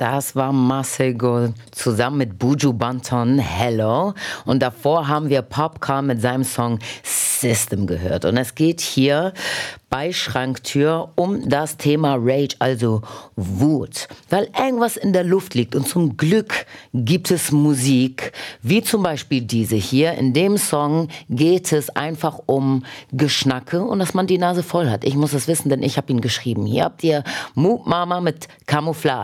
Das war Masego zusammen mit Buju Banton, Hello. Und davor haben wir Popcorn mit seinem Song System gehört. Und es geht hier bei Schranktür um das Thema Rage, also Wut. Weil irgendwas in der Luft liegt. Und zum Glück gibt es Musik, wie zum Beispiel diese hier. In dem Song geht es einfach um Geschnacke und dass man die Nase voll hat. Ich muss es wissen, denn ich habe ihn geschrieben. Hier habt ihr Moop Mama mit Camouflage.